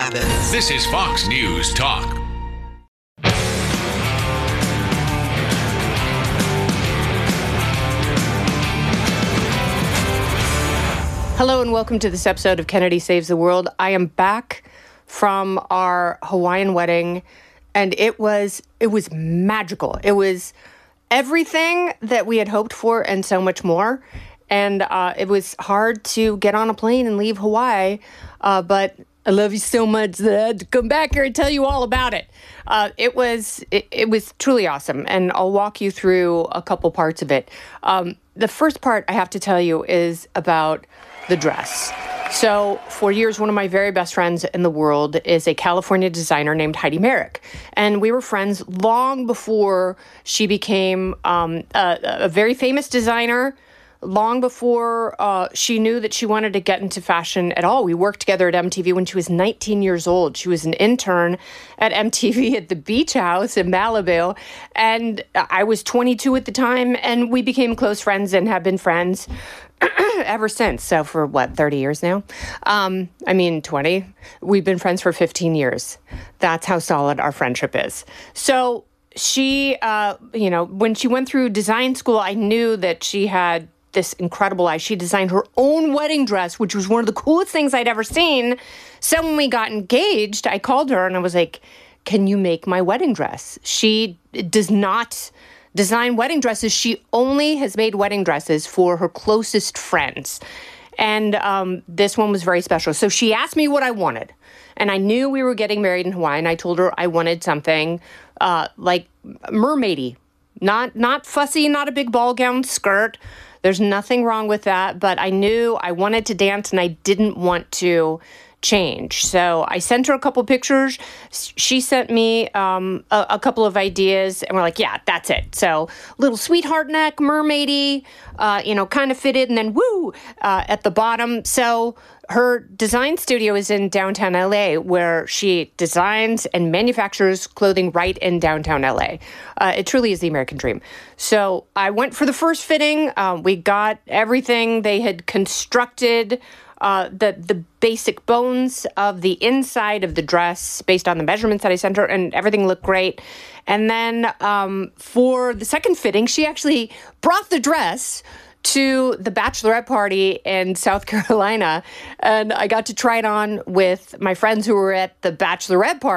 happens. This is Fox News Talk. Hello and welcome to this episode of Kennedy Saves the World. I am back from our Hawaiian wedding, and it was magical. It was everything that we had hoped for and so much more. And it was hard to get on a plane and leave Hawaii, but I love you so much that I had to come back here and tell you all about it. It was truly awesome, and I'll walk you through a couple parts of it. The first part I have to tell you is about the dress. So for years, one of my very best friends in the world is a California designer named Heidi Merrick. And we were friends long before she became a very famous designer, long before she knew that she wanted to get into fashion at all. We worked together at MTV when she was 19 years old. She was an intern at MTV at the Beach House in Malibu. And I was 22 at the time, and we became close friends and have been friends ever since. So for 30 years now? 20. We've been friends for 15 years. That's how solid our friendship is. So she, when she went through design school, I knew that she had this incredible eye. She designed her own wedding dress, which was one of the coolest things I'd ever seen. So when we got engaged, I called her and I was like, can you make my wedding dress? She does not design wedding dresses. She only has made wedding dresses for her closest friends. And this one was very special. So she asked me what I wanted. And I knew we were getting married in Hawaii. And I told her I wanted something like mermaidy. Not fussy, not a big ball gown skirt. There's nothing wrong with that. But I knew I wanted to dance and I didn't want to change. So I sent her a couple pictures. She sent me a couple of ideas, and we're like, yeah, that's it. So little sweetheart neck, mermaidy, kind of fitted, and then at the bottom. So her design studio is in downtown LA, where she designs and manufactures clothing right in downtown LA. It truly is the American dream. So I went for the first fitting. We got everything. They had constructed the basic bones of the inside of the dress based on the measurements that I sent her, and everything looked great. And then for the second fitting, she actually brought the dress to the bachelorette party in South Carolina, and I got to try it on with my friends who were at the bachelorette party.